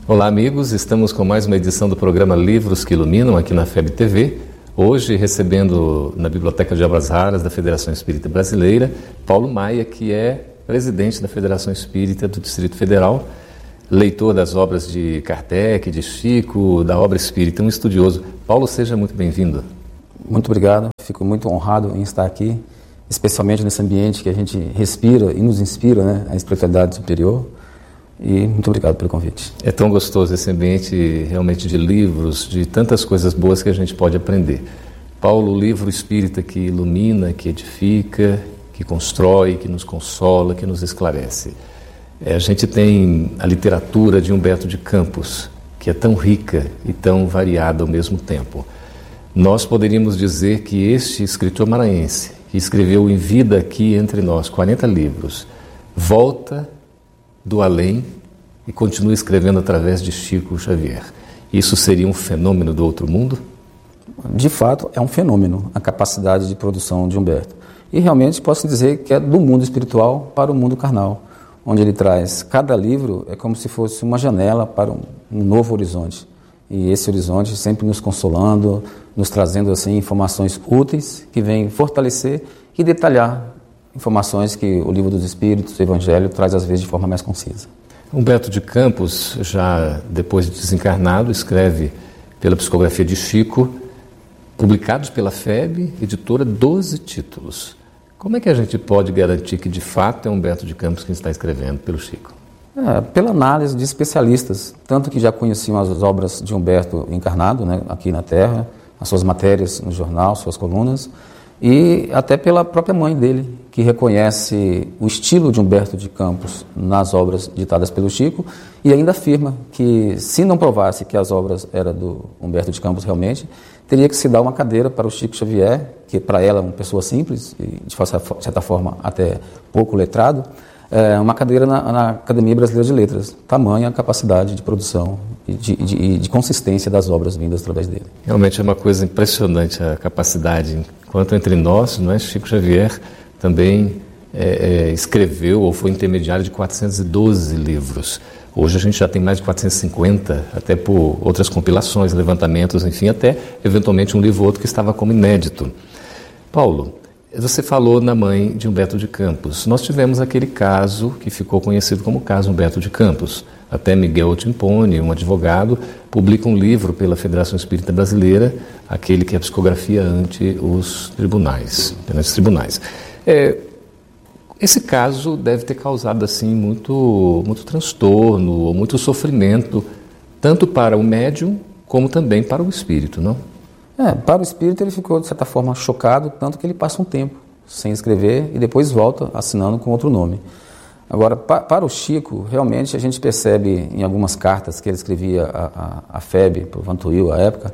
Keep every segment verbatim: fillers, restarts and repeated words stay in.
Olá, amigos, estamos com mais uma edição do programa Livros que Iluminam aqui na F E B T V. Hoje recebendo na Biblioteca de Obras Raras da Federação Espírita Brasileira, Paulo Maia, que é presidente da Federação Espírita do Distrito Federal, leitor das obras de Kardec, de Chico, da obra espírita, um estudioso. Paulo, seja muito bem-vindo. Muito obrigado, fico muito honrado em estar aqui, especialmente nesse ambiente que a gente respira e nos inspira, né, a espiritualidade superior. E muito obrigado pelo convite. É tão gostoso esse ambiente realmente de livros, de tantas coisas boas que a gente pode aprender. Paulo, o livro espírita que ilumina, que edifica, que constrói, que nos consola, que nos esclarece. É, a gente tem a literatura de Humberto de Campos, que é tão rica e tão variada ao mesmo tempo. Nós poderíamos dizer que este escritor maranhense, que escreveu em vida aqui entre nós quarenta livros, volta do além e continua escrevendo através de Chico Xavier. Isso seria um fenômeno do outro mundo? De fato, é um fenômeno a capacidade de produção de Humberto. E realmente posso dizer que é do mundo espiritual para o mundo carnal, onde ele traz, cada livro é como se fosse uma janela para um, um novo horizonte. E esse horizonte sempre nos consolando, nos trazendo assim informações úteis que vêm fortalecer e detalhar informações que o Livro dos Espíritos, o Evangelho, traz às vezes de forma mais concisa. Humberto de Campos, já depois de desencarnado, escreve pela psicografia de Chico, publicados pela F E B, editora, doze títulos. Como é que a gente pode garantir que de fato é Humberto de Campos quem está escrevendo pelo Chico? É, pela análise de especialistas, tanto que já conheciam as obras de Humberto encarnado, né, aqui na Terra, as suas matérias no jornal, suas colunas, e até pela própria mãe dele, que reconhece o estilo de Humberto de Campos nas obras ditadas pelo Chico e ainda afirma que, se não provasse que as obras eram do Humberto de Campos realmente, teria que se dar uma cadeira para o Chico Xavier, que para ela é uma pessoa simples e, de certa forma, até pouco letrado, é uma cadeira na, na Academia Brasileira de Letras, tamanha a capacidade de produção e de, de, de consistência das obras vindas através dele. Realmente é uma coisa impressionante a capacidade. Enquanto entre nós, não é? Chico Xavier também é, é, escreveu ou foi intermediário de quatrocentos e doze livros. Hoje a gente já tem mais de quatrocentos e cinquenta, até por outras compilações, levantamentos, enfim, até eventualmente um livro ou outro que estava como inédito. Paulo, você falou na mãe de Humberto de Campos. Nós tivemos aquele caso que ficou conhecido como caso Humberto de Campos. Até Miguel Timpone, um advogado, publica um livro pela Federação Espírita Brasileira, aquele que é a psicografia ante os tribunais, perante os tribunais. É, esse caso deve ter causado assim muito, muito transtorno, muito sofrimento, tanto para o médium como também para o espírito, não? É, para o espírito ele ficou, de certa forma, chocado, tanto que ele passa um tempo sem escrever e depois volta assinando com outro nome. Agora, pa, para o Chico, realmente a gente percebe em algumas cartas que ele escrevia a, a, a F E B, para o Vantuil, à época,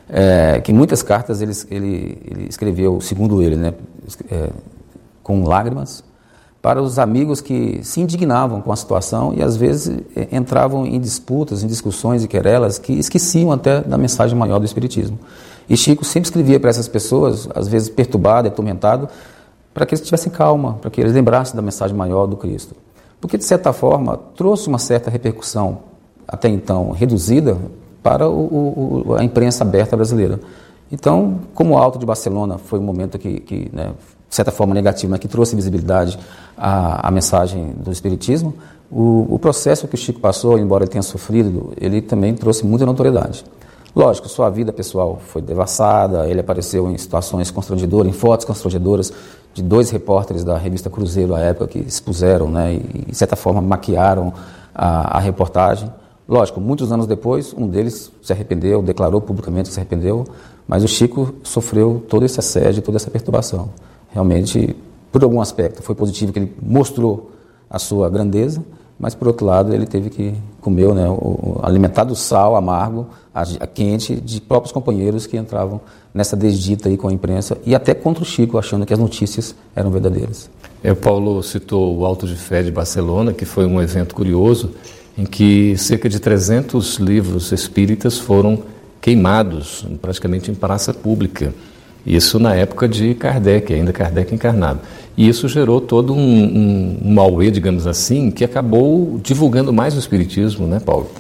é, que muitas cartas ele, ele, ele escreveu, segundo ele, né, é, com lágrimas, para os amigos que se indignavam com a situação e às vezes entravam em disputas, em discussões e querelas que esqueciam até da mensagem maior do Espiritismo. E Chico sempre escrevia para essas pessoas, às vezes perturbado, atormentado, para que eles tivessem calma, para que eles lembrassem da mensagem maior do Cristo. Porque, de certa forma, trouxe uma certa repercussão, até então reduzida, para o, o, a imprensa aberta brasileira. Então, como o Alto de Barcelona foi um momento que, que né, de certa forma negativo, mas que trouxe visibilidade à, à mensagem do Espiritismo, o, o processo que o Chico passou, embora ele tenha sofrido, ele também trouxe muita notoriedade. Lógico, sua vida pessoal foi devassada, ele apareceu em situações constrangedoras, em fotos constrangedoras de dois repórteres da revista Cruzeiro à época que expuseram, né, e de certa forma maquiaram a, a reportagem. Lógico, muitos anos depois, um deles se arrependeu, declarou publicamente que se arrependeu, mas o Chico sofreu todo esse assédio, toda essa perturbação. Realmente, por algum aspecto, foi positivo que ele mostrou a sua grandeza, mas, por outro lado, ele teve que comer, né, o, o alimentado sal amargo, a, a quente, de próprios companheiros que entravam nessa desdita aí com a imprensa e até contra o Chico, achando que as notícias eram verdadeiras. É, o Paulo citou o Alto de Fé de Barcelona, que foi um evento curioso, em que cerca de trezentos livros espíritas foram queimados, praticamente em praça pública. Isso na época de Kardec, ainda Kardec encarnado. E isso gerou todo um, um, um auê, digamos assim, que acabou divulgando mais o espiritismo, né, Paulo?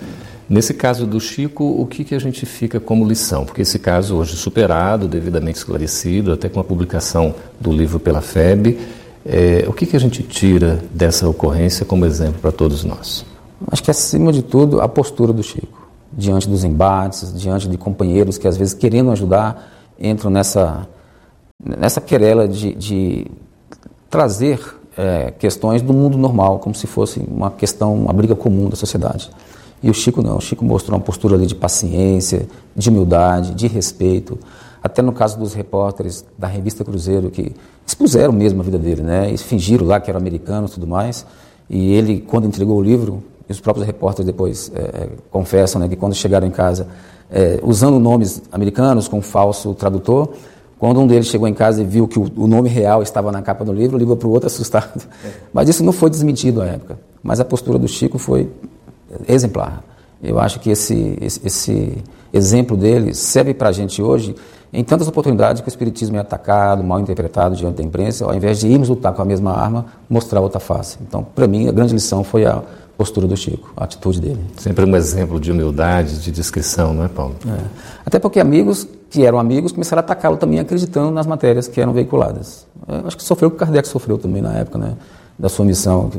Nesse caso do Chico, o que, que a gente fica como lição? Porque esse caso hoje superado, devidamente esclarecido, até com a publicação do livro pela F E B, é, o que, que a gente tira dessa ocorrência como exemplo para todos nós? Acho que, acima de tudo, a postura do Chico, diante dos embates, diante de companheiros que, às vezes, querendo ajudar, entram nessa, nessa querela de, de trazer é, questões do mundo normal, como se fosse uma questão, uma briga comum da sociedade. E o Chico não, o Chico mostrou uma postura ali de paciência, de humildade, de respeito, até no caso dos repórteres da revista Cruzeiro, que expuseram mesmo a vida dele, né, e fingiram lá que eram americanos e tudo mais, e ele, quando entregou o livro, os próprios repórteres depois é, confessam, né, que quando chegaram em casa, é, usando nomes americanos com um falso tradutor, quando um deles chegou em casa e viu que o, o nome real estava na capa do livro, ligou para o outro assustado. É. Mas isso não foi desmentido à época. Mas a postura do Chico foi exemplar. Eu acho que esse, esse, esse exemplo dele serve para a gente hoje em tantas oportunidades que o espiritismo é atacado, mal interpretado diante da imprensa, ao invés de irmos lutar com a mesma arma, mostrar outra face. Então, para mim, a grande lição foi a postura do Chico, a atitude dele. Sempre um exemplo de humildade, de discrição, não é, Paulo? É. Até porque amigos que eram amigos começaram a atacá-lo também acreditando nas matérias que eram veiculadas. Eu acho que sofreu o que Kardec sofreu também na época, né, da sua missão,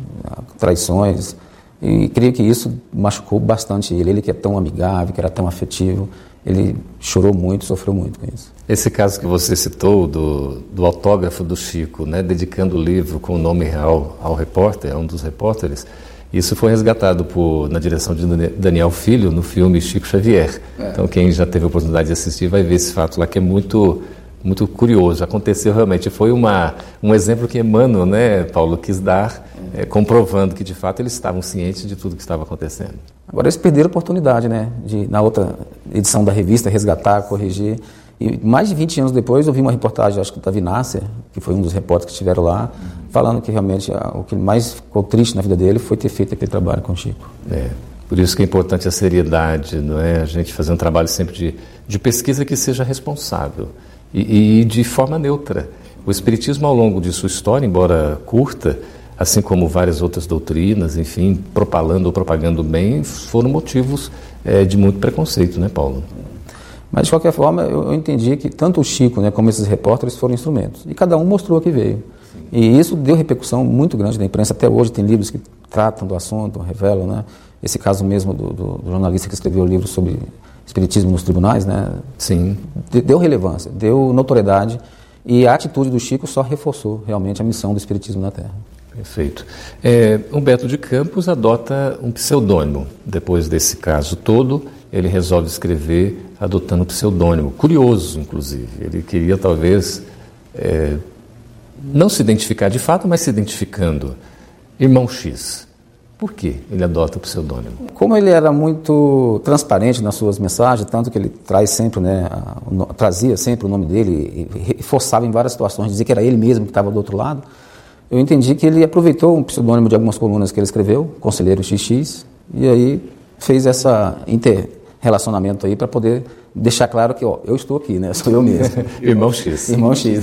traições, e creio que isso machucou bastante ele. Ele que é tão amigável, que era tão afetivo, ele chorou muito, sofreu muito com isso. Esse caso que você citou do, do autógrafo do Chico, né, dedicando o livro com o nome real ao repórter, a um dos repórteres, isso foi resgatado por, na direção de Daniel Filho no filme Chico Xavier. É. Então quem já teve a oportunidade de assistir vai ver esse fato lá que é muito, muito curioso. Aconteceu realmente, foi uma, um exemplo que Emmanuel, né, Paulo, quis dar, é, comprovando que de fato eles estavam cientes de tudo que estava acontecendo. Agora eles perderam a oportunidade, né, de na outra edição da revista resgatar, corrigir. E mais de vinte anos depois eu vi uma reportagem, acho que da Vinácia, que foi um dos repórteres que estiveram lá, falando que realmente ah, o que mais ficou triste na vida dele foi ter feito aquele trabalho com o Chico. É, por isso que é importante a seriedade, não é? A gente fazer um trabalho sempre de, de pesquisa que seja responsável e, e de forma neutra. O Espiritismo, ao longo de sua história, embora curta, assim como várias outras doutrinas, enfim, propalando ou propagando bem, foram motivos é, de muito preconceito, né, Paulo? Mas, de qualquer forma, eu entendi que tanto o Chico, né, como esses repórteres foram instrumentos. E cada um mostrou o que veio. E isso deu repercussão muito grande na imprensa. Até hoje tem livros que tratam do assunto, revelam, né? Esse caso mesmo do, do, do jornalista que escreveu o livro sobre espiritismo nos tribunais, né? Sim. Deu relevância, deu notoriedade. E a atitude do Chico só reforçou realmente a missão do espiritismo na Terra. Perfeito. É, Humberto de Campos adota um pseudônimo. Depois desse caso todo, ele resolve escrever adotando um pseudônimo. Curioso, inclusive. Ele queria, talvez, é, não se identificar de fato, mas se identificando. Irmão X. Por que ele adota o pseudônimo? Como ele era muito transparente nas suas mensagens, tanto que ele traz sempre, né, a, trazia sempre o nome dele e reforçava em várias situações, dizia que era ele mesmo que estava do outro lado, eu entendi que ele aproveitou um pseudônimo de algumas colunas que ele escreveu, Conselheiro X X, e aí fez essa inter-relacionamento aí para poder deixar claro que, ó, eu estou aqui, né, sou eu mesmo. Irmão X. Irmão X.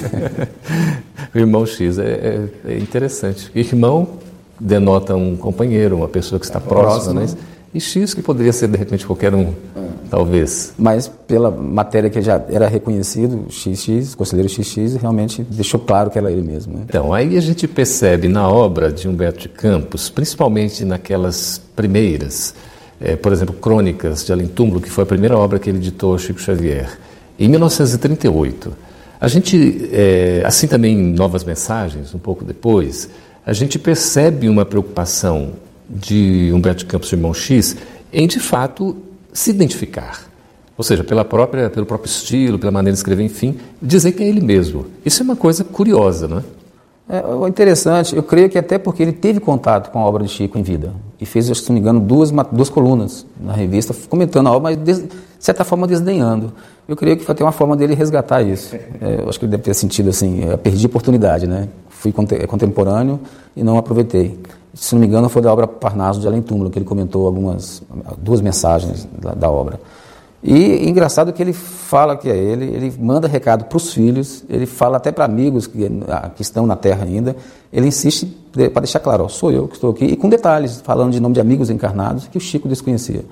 O irmão X é, é, é interessante. Irmão denota um companheiro, uma pessoa que está é próxima, próxima, né? E X, que poderia ser, de repente, qualquer um, é. talvez. Mas, pela matéria que já era reconhecido, X X, Conselheiro X X, realmente deixou claro que era ele mesmo. Né? Então, aí a gente percebe na obra de Humberto de Campos, principalmente naquelas primeiras, é, por exemplo, Crônicas de Além-Túmulo, que foi a primeira obra que ele editou, Chico Xavier, em mil novecentos e trinta e oito. A gente, é, assim também em Novas Mensagens, um pouco depois, a gente percebe uma preocupação de Humberto de Campos, irmão X, em, de fato, se identificar. Ou seja, pela própria, pelo próprio estilo, pela maneira de escrever, enfim, dizer que é ele mesmo. Isso é uma coisa curiosa, não é? É interessante, eu creio que até porque ele teve contato com a obra de Chico em vida e fez, se não me engano, duas, duas colunas na revista comentando a obra, mas de certa forma desdenhando. Eu creio que foi até uma forma dele resgatar isso. É, eu acho que ele deve ter sentido assim, eu perdi a oportunidade, né? Fui contemporâneo e não aproveitei. Se não me engano, foi da obra Parnaso de Além-Túmulo, que ele comentou algumas, duas mensagens da, da obra. E engraçado que ele fala que é ele, ele manda recado para os filhos, ele fala até para amigos que, que estão na Terra ainda, ele insiste para deixar claro, ó, sou eu que estou aqui, e com detalhes, falando de nome de amigos encarnados que o Chico desconhecia.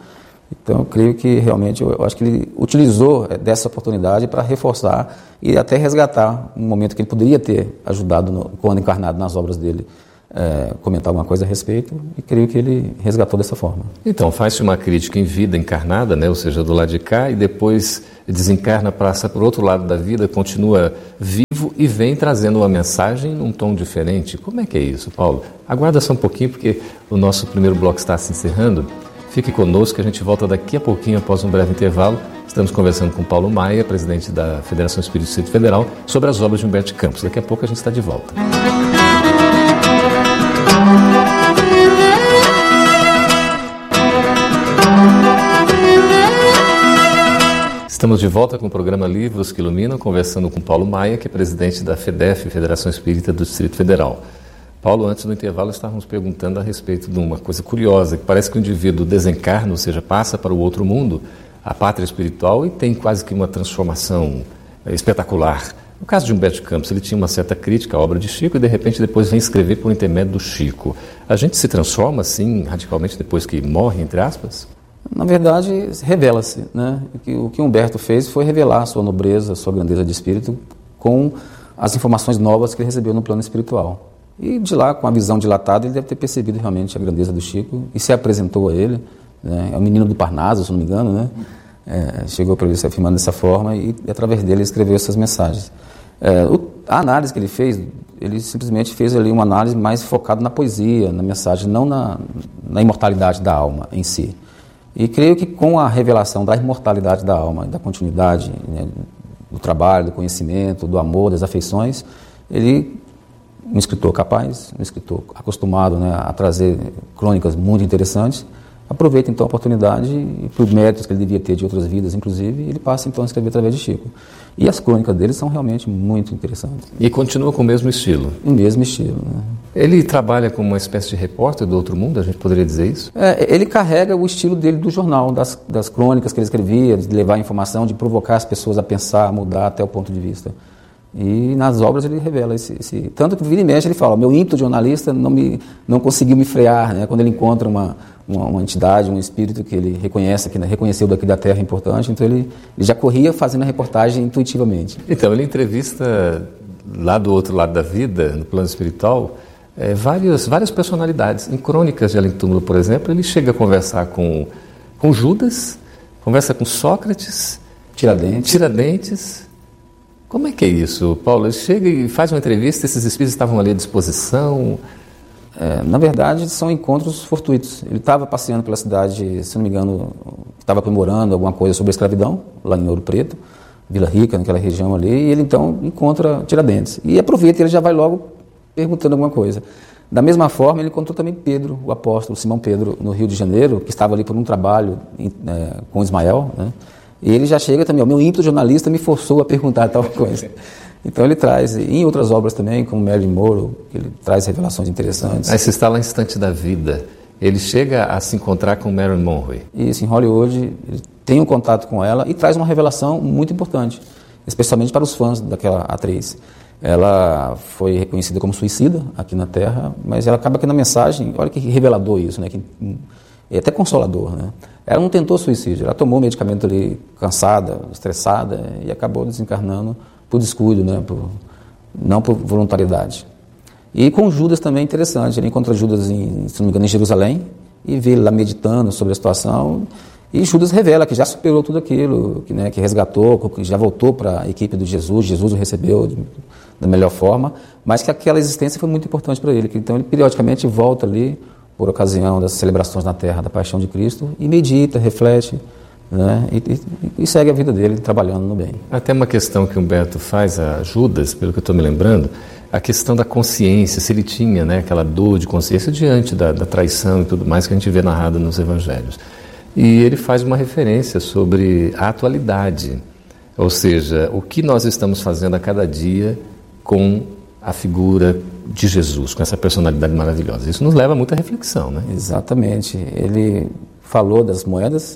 Então, eu creio que realmente, eu acho que ele utilizou dessa oportunidade para reforçar e até resgatar um momento que ele poderia ter ajudado no, quando encarnado nas obras dele, é, comentar alguma coisa a respeito, e creio que ele resgatou dessa forma. Então, faz-se uma crítica em vida encarnada, né? Ou seja, do lado de cá, e depois desencarna, passa para o outro lado da vida, continua vivo e vem trazendo uma mensagem num tom diferente. Como é que é isso, Paulo? Aguarda só um pouquinho, porque o nosso primeiro bloco está se encerrando. Fique conosco, que a gente volta daqui a pouquinho, após um breve intervalo. Estamos conversando com Paulo Maia, presidente da Federação Espírita do Distrito Federal, sobre as obras de Humberto de Campos. Daqui a pouco a gente está de volta. Estamos de volta com o programa Livros que Iluminam, conversando com Paulo Maia, que é presidente da FEDEF, Federação Espírita do Distrito Federal. Paulo, antes do intervalo, estávamos perguntando a respeito de uma coisa curiosa, que parece que o indivíduo desencarna, ou seja, passa para o outro mundo, a pátria espiritual, e tem quase que uma transformação espetacular. No caso de Humberto de Campos, ele tinha uma certa crítica à obra de Chico e, de repente, depois vem escrever por intermédio do Chico. A gente se transforma, assim, radicalmente depois que morre, entre aspas? Na verdade, revela-se, né? O que Humberto fez foi revelar a sua nobreza, a sua grandeza de espírito com as informações novas que ele recebeu no plano espiritual. E de lá, com a visão dilatada, ele deve ter percebido realmente a grandeza do Chico e se apresentou a ele, né? É o menino do Parnaso, se não me engano, né? É, chegou para ele se afirmando dessa forma e, e através dele, ele escreveu essas mensagens. É, o, a análise que ele fez, ele simplesmente fez ali uma análise mais focada na poesia, na mensagem, não na, na imortalidade da alma em si. E creio que com a revelação da imortalidade da alma, da continuidade, né, do trabalho, do conhecimento, do amor, das afeições, ele, um escritor capaz, um escritor acostumado, né, a trazer crônicas muito interessantes, aproveita então a oportunidade e por méritos que ele devia ter de outras vidas, inclusive, ele passa então a escrever através de Chico. E as crônicas dele são realmente muito interessantes. E continua com o mesmo estilo? O mesmo estilo, né? Ele trabalha como uma espécie de repórter do outro mundo, a gente poderia dizer isso? É, ele carrega o estilo dele do jornal, das, das crônicas que ele escrevia, de levar informação, de provocar as pessoas a pensar, a mudar até o ponto de vista. E nas obras ele revela esse... esse tanto que vira e mexe ele fala, meu ímpeto de jornalista não, me, não conseguiu me frear, né? Quando ele encontra uma, uma, uma entidade, um espírito que ele reconhece, que reconheceu daqui da Terra importante, então ele, ele já corria fazendo a reportagem intuitivamente. Então, ele entrevista lá do outro lado da vida, no plano espiritual, é, várias, várias personalidades. Em Crônicas de Além do Túmulo, por exemplo, ele chega a conversar com, com Judas, conversa com Sócrates, Tiradentes. Tiradentes. Como é que é isso, Paulo? Ele chega e faz uma entrevista, esses espíritos estavam ali à disposição? É, na verdade, são encontros fortuitos. Ele estava passeando pela cidade, se não me engano, estava aprimorando alguma coisa sobre a escravidão, lá em Ouro Preto, Vila Rica, naquela região ali, e ele então encontra Tiradentes. E aproveita, ele já vai logo perguntando alguma coisa. Da mesma forma, ele encontrou também Pedro, o apóstolo Simão Pedro, no Rio de Janeiro, que estava ali por um trabalho é, com Ismael, né? E ele já chega também, o meu ímpeto jornalista me forçou a perguntar tal coisa. Então ele traz, e em outras obras também, como Marilyn Monroe, ele traz revelações interessantes. Aí você está lá em Instante da Vida, ele chega a se encontrar com Marilyn Monroe. Isso, em Hollywood, ele tem um contato com ela e traz uma revelação muito importante, especialmente para os fãs daquela atriz. Ela foi reconhecida como suicida aqui na Terra, mas ela acaba aqui na mensagem, olha que revelador isso, né? Que, é até consolador, né? Ela não tentou suicídio, ela tomou medicamento ali cansada, estressada e acabou desencarnando por descuido, né? Por, não por voluntariedade. E com Judas também é interessante, ele encontra Judas, em, se não me engano, em Jerusalém e vê ele lá meditando sobre a situação e Judas revela que já superou tudo aquilo, que, né, que resgatou, que já voltou para a equipe do Jesus, Jesus o recebeu de, da melhor forma, mas que aquela existência foi muito importante para ele, que, então ele periodicamente volta ali por ocasião das celebrações na Terra da Paixão de Cristo, e medita, reflete, né, e, e, e segue a vida dele trabalhando no bem. Até uma questão que Humberto faz a Judas, pelo que eu estou me lembrando, a questão da consciência, se ele tinha, né, aquela dor de consciência diante da, da traição e tudo mais que a gente vê narrado nos evangelhos. E ele faz uma referência sobre a atualidade, ou seja, o que nós estamos fazendo a cada dia com a figura de Jesus, com essa personalidade maravilhosa. Isso nos leva a muita reflexão, né? Exatamente. Ele falou das moedas,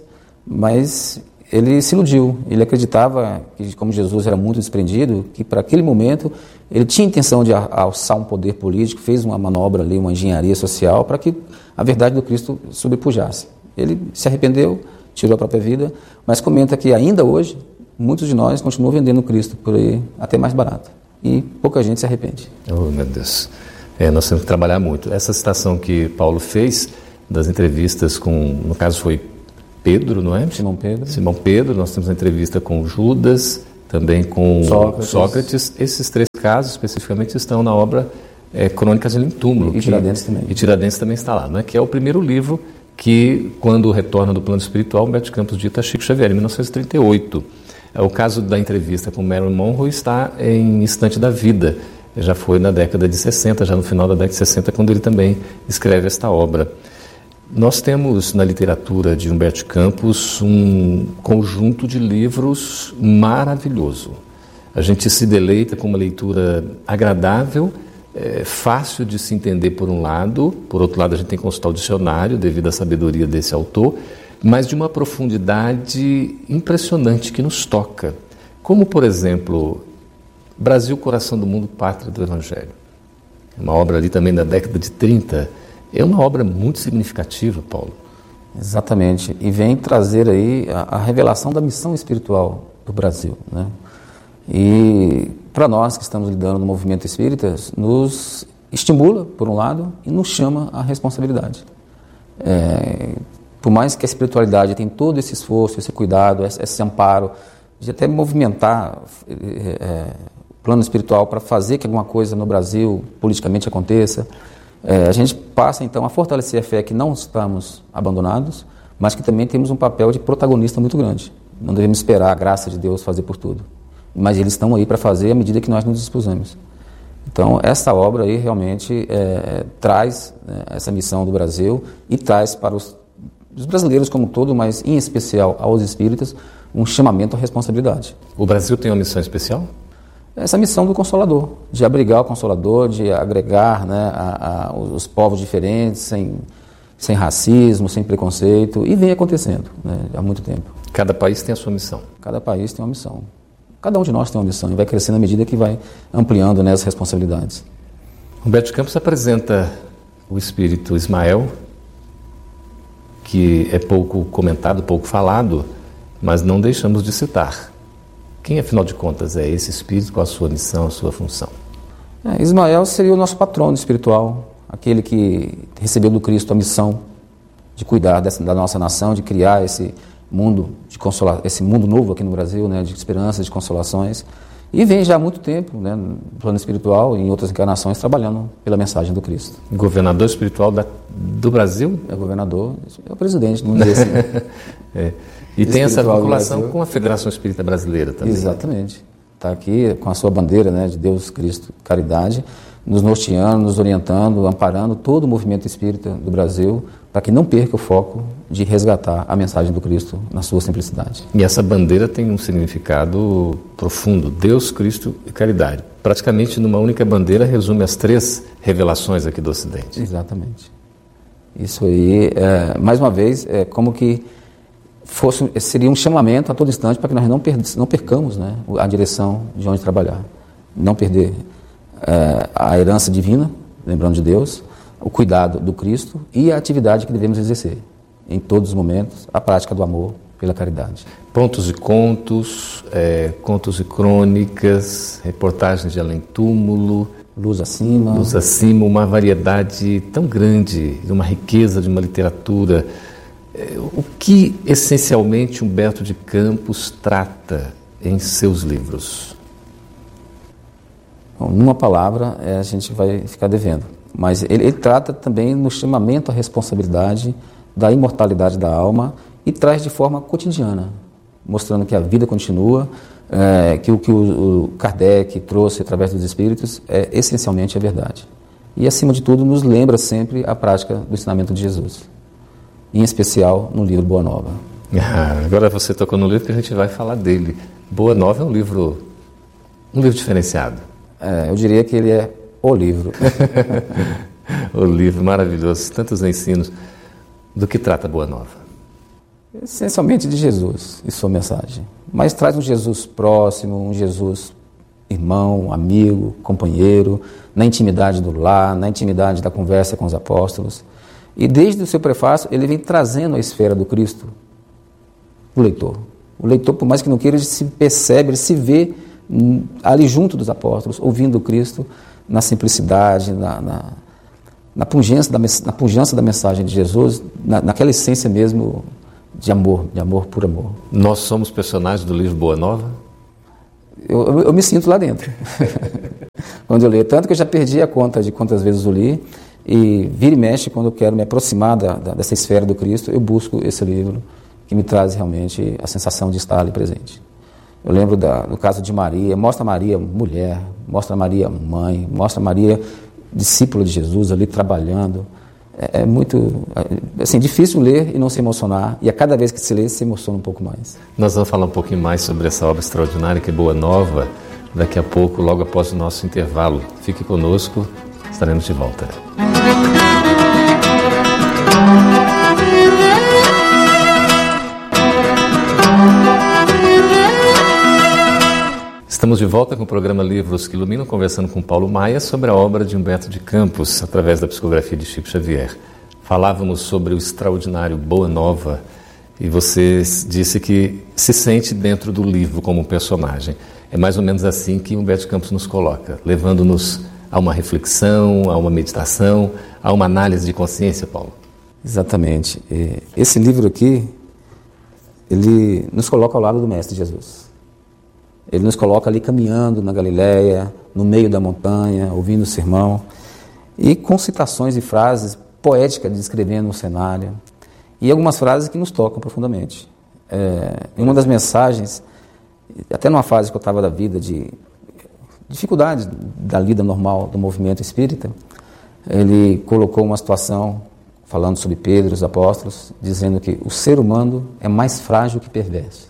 mas ele se iludiu. Ele acreditava que, como Jesus era muito desprendido, que para aquele momento ele tinha intenção de alçar um poder político, fez uma manobra ali, uma engenharia social, para que a verdade do Cristo sobrepujasse. Ele se arrependeu tirou a própria vida, mas comenta que ainda hoje, muitos de nós continuam vendendo Cristo por aí, até mais barato. E pouca gente se arrepende. Oh, meu Deus. É, nós temos que trabalhar muito. Essa citação que Paulo fez das entrevistas com, no caso foi Pedro, não é? Simão Pedro. Simão Pedro, nós temos a entrevista com Judas, também com Sócrates. Sócrates. Esses três casos especificamente estão na obra é, Crônicas de Túmulo. E, e Tiradentes também. E Tiradentes também está lá, não é? Que é o primeiro livro que, quando retorna do plano espiritual, Humberto de Campos dita Chico Xavier, em mil novecentos e trinta e oito. O caso da entrevista com Marilyn Monroe está em Instante da Vida. Já foi na década de sessenta, já no final da década de sessenta, quando ele também escreve esta obra. Nós temos na literatura de Humberto de Campos um conjunto de livros maravilhoso. A gente se deleita com uma leitura agradável, é, fácil de se entender por um lado, por outro lado a gente tem que consultar o dicionário devido à sabedoria desse autor, mas de uma profundidade impressionante que nos toca. Como, por exemplo, Brasil, Coração do Mundo, Pátria do Evangelho. Uma obra ali também da década de trinta. É uma obra muito significativa, Paulo. Exatamente. E vem trazer aí a, a revelação da missão espiritual do Brasil, né? E para nós que estamos lidando no movimento espírita, nos estimula, por um lado, e nos chama à responsabilidade. É, por mais que a espiritualidade tenha todo esse esforço, esse cuidado, esse, esse amparo, de até movimentar é, o plano espiritual para fazer que alguma coisa no Brasil politicamente aconteça, é, a gente passa então a fortalecer a fé que não estamos abandonados, mas que também temos um papel de protagonista muito grande. Não devemos esperar a graça de Deus fazer por tudo, mas eles estão aí para fazer à medida que nós nos dispusemos. Então, essa obra aí realmente é, traz né, essa missão do Brasil e traz para os, os brasileiros como um todo, mas em especial aos espíritas, um chamamento à responsabilidade. O Brasil tem uma missão especial? Essa missão do Consolador, de abrigar o Consolador, de agregar né, a, a, os povos diferentes, sem, sem racismo, sem preconceito, e vem acontecendo né, há muito tempo. Cada país tem a sua missão? Cada país tem uma missão. Cada um de nós tem uma missão e vai crescendo à medida que vai ampliando né, as responsabilidades. Humberto de Campos apresenta o espírito Ismael, que é pouco comentado, pouco falado, mas não deixamos de citar. Quem, afinal de contas, é esse espírito, qual a sua missão, a sua função? É, Ismael seria o nosso patrono espiritual, aquele que recebeu do Cristo a missão de cuidar dessa, da nossa nação, de criar esse mundo de consola, esse mundo novo aqui no Brasil, né, de esperanças, de consolações, e vem já há muito tempo, né, no plano espiritual e em outras encarnações, trabalhando pela mensagem do Cristo. Governador espiritual da, do Brasil? É o governador, é o presidente, vamos dizer assim. é. E tem essa vinculação com a Federação Espírita Brasileira também. Exatamente. Está aqui com a sua bandeira né, de Deus, Cristo, caridade, nos norteando, nos orientando, amparando todo o movimento espírita do Brasil, para que não perca o foco de resgatar a mensagem do Cristo na sua simplicidade. E essa bandeira tem um significado profundo, Deus, Cristo e caridade. Praticamente numa única bandeira resume as três revelações aqui do Ocidente. Exatamente. Isso aí, é, mais uma vez, é como que fosse, seria um chamamento a todo instante para que nós não, per, não percamos né, a direção de onde trabalhar. Não perder é, a herança divina, lembrando de Deus, o cuidado do Cristo e a atividade que devemos exercer, em todos os momentos, a prática do amor pela caridade. Pontos e contos, é, contos e crônicas, reportagens de além-túmulo, Luz acima. Luz acima, uma variedade tão grande, uma riqueza de uma literatura. O que, essencialmente, Humberto de Campos trata em seus livros? Bom, numa palavra, é, a gente vai ficar devendo. Mas ele, ele trata também no chamamento à responsabilidade da imortalidade da alma e traz de forma cotidiana, mostrando que a vida continua, é, que o que o, o Kardec trouxe através dos espíritos é essencialmente a verdade. E, acima de tudo, nos lembra sempre a prática do ensinamento de Jesus, em especial no livro Boa Nova. Ah, agora você tocou no livro que a gente vai falar dele. Boa Nova é um livro, um livro diferenciado. É, eu diria que ele é o livro. O livro maravilhoso, tantos ensinos. Do que trata Boa Nova? Essencialmente de Jesus e sua mensagem. Mas traz um Jesus próximo, um Jesus irmão, amigo, companheiro, na intimidade do lar, na intimidade da conversa com os apóstolos. E desde o seu prefácio, ele vem trazendo a esfera do Cristo o leitor. O leitor, por mais que não queira, ele se percebe, ele se vê ali junto dos apóstolos, ouvindo Cristo na simplicidade, na, na, na, pujança, da, na pujança da mensagem de Jesus, na, naquela essência mesmo de amor, de amor por amor. Nós somos personagens do livro Boa Nova? Eu, eu, eu me sinto lá dentro, quando eu leio. Tanto que eu já perdi a conta de quantas vezes eu li, e vira e mexe, quando eu quero me aproximar da, da, dessa esfera do Cristo, eu busco esse livro, que me traz realmente a sensação de estar ali presente. Eu lembro da, do caso de Maria, mostra Maria mulher, mostra Maria mãe, mostra Maria discípula de Jesus ali trabalhando. É, é muito assim, difícil ler e não se emocionar, e a cada vez que se lê, se emociona um pouco mais. Nós vamos falar um pouquinho mais sobre essa obra extraordinária que é Boa Nova, daqui a pouco, logo após o nosso intervalo. Fique conosco, estaremos de volta. Estamos de volta com o programa Livros que Iluminam, conversando com Paulo Maia sobre a obra de Humberto de Campos, através da psicografia de Chico Xavier. Falávamos sobre o extraordinário Boa Nova e você disse que se sente dentro do livro como um personagem. É mais ou menos assim que Humberto de Campos nos coloca, levando-nos a uma reflexão, a uma meditação, a uma análise de consciência, Paulo. Exatamente. Esse livro aqui, ele nos coloca ao lado do Mestre Jesus. Ele nos coloca ali caminhando na Galileia, no meio da montanha, ouvindo o sermão, e com citações e frases poéticas descrevendo o cenário, e algumas frases que nos tocam profundamente. É, em uma das mensagens, até numa fase que eu estava da vida de dificuldades da lida normal do movimento espírita, ele colocou uma situação falando sobre Pedro e os apóstolos, dizendo que o ser humano é mais frágil que perverso.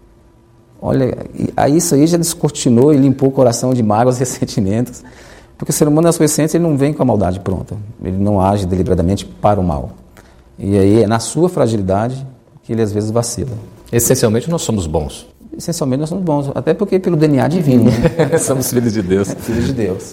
Olha, aí isso aí já descortinou e limpou o coração de mágoas e ressentimentos, porque o ser humano, na sua essência, ele não vem com a maldade pronta, ele não age deliberadamente para o mal. E aí é na sua fragilidade que ele às vezes vacila. Essencialmente nós somos bons. Essencialmente nós somos bons, até porque pelo D N A divino, né? Somos filhos de Deus. Filhos de Deus.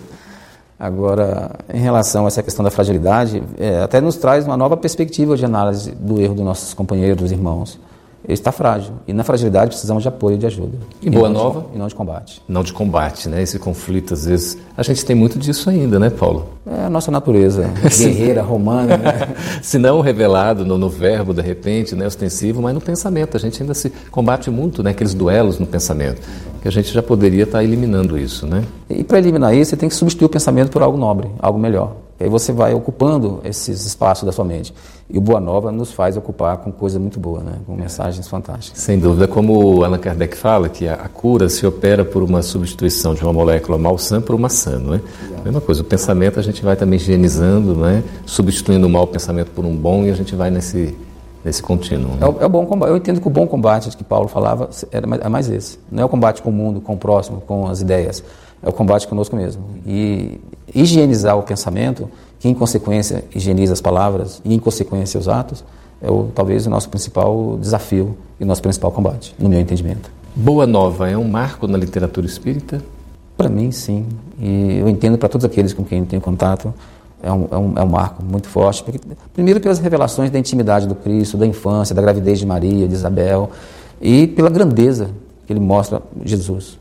Agora, em relação a essa questão da fragilidade, é, até nos traz uma nova perspectiva de análise do erro dos nossos companheiros, dos irmãos. Ele está frágil, e na fragilidade precisamos de apoio e de ajuda. E Boa Nova? E não de combate. Não de combate, né? Esse conflito, às vezes, a gente tem muito disso ainda, né, Paulo? É a nossa natureza, guerreira, romana, né? Se não revelado no, no verbo, de repente, né, ostensivo, mas no pensamento. A gente ainda se combate muito, né? Aqueles duelos no pensamento, que a gente já poderia estar eliminando isso, né? E para eliminar isso, você tem que substituir o pensamento por algo nobre, algo melhor. E aí você vai ocupando esses espaços da sua mente. E o Boa Nova nos faz ocupar com coisa muito boa, né? Com mensagens fantásticas. Sem dúvida, como Allan Kardec fala, que a, a cura se opera por uma substituição de uma molécula malsã por uma sã, não é? Exato. Mesma coisa, o pensamento a gente vai também higienizando, não é? Substituindo o mau pensamento por um bom, e a gente vai nesse, nesse contínuo. Né? É, o, é o bom combate. Eu entendo que o bom combate de que Paulo falava era mais, é mais esse. Não é o combate com o mundo, com o próximo, com as ideias. É o combate conosco mesmo. E higienizar o pensamento, que em consequência higieniza as palavras e em consequência os atos, é o, talvez o nosso principal desafio e o nosso principal combate, no meu entendimento. Boa Nova é um marco na literatura espírita? Para mim, sim. E eu entendo para todos aqueles com quem eu tenho contato, é um, é um, é um marco muito forte. Porque, primeiro, pelas revelações da intimidade do Cristo, da infância, da gravidez de Maria, de Isabel, e pela grandeza que ele mostra Jesus.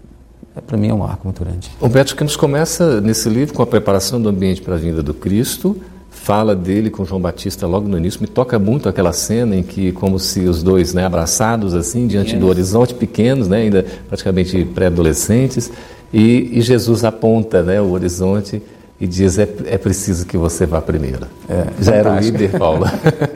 Para mim é um marco muito grande. Humberto Campos começa nesse livro com a preparação do ambiente para a vinda do Cristo, fala dele com João Batista logo no início, me toca muito aquela cena em que, como se os dois, né, abraçados assim, diante do horizonte, pequenos, né, ainda praticamente pré-adolescentes, e, e Jesus aponta, né, o horizonte e diz, é, é preciso que você vá primeiro. É, já era o líder, Paulo.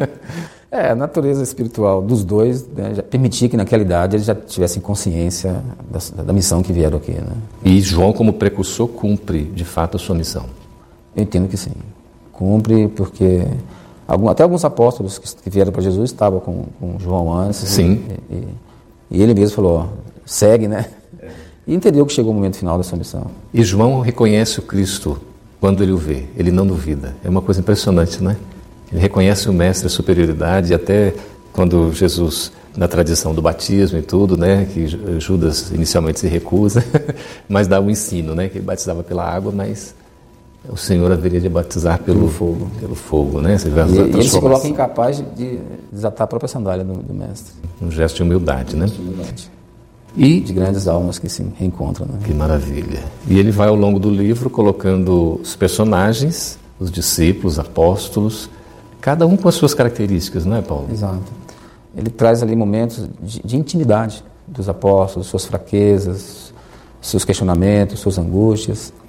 É, a natureza espiritual dos dois, né, já permitia que naquela idade eles já tivessem consciência da, da missão que vieram aqui. Né? E João, como precursor, cumpre de fato a sua missão? Eu entendo que sim. Cumpre porque algum, até alguns apóstolos que, que vieram para Jesus estavam com, com João antes. Sim. E, e, e ele mesmo falou, ó, segue, né? É. E entendeu que chegou o momento final da sua missão. E João reconhece o Cristo quando ele o vê, ele não duvida. É uma coisa impressionante, né? Ele reconhece o mestre, a superioridade, até quando Jesus, na tradição do batismo e tudo, né, que Judas inicialmente se recusa, mas dá o ensino, né, que ele batizava pela água, mas o Senhor haveria de batizar pelo, pelo fogo, pelo fogo, né? Você vê a e, e ele se coloca incapaz de desatar a própria sandália do, do mestre. Um gesto de humildade, né? De humildade. E de grandes almas que se reencontram. Né? Que maravilha. E ele vai ao longo do livro colocando os personagens, os discípulos, apóstolos, cada um com as suas características, não é, Paulo? Exato. Ele traz ali momentos de, de intimidade dos apóstolos, suas fraquezas, seus questionamentos, suas angústias.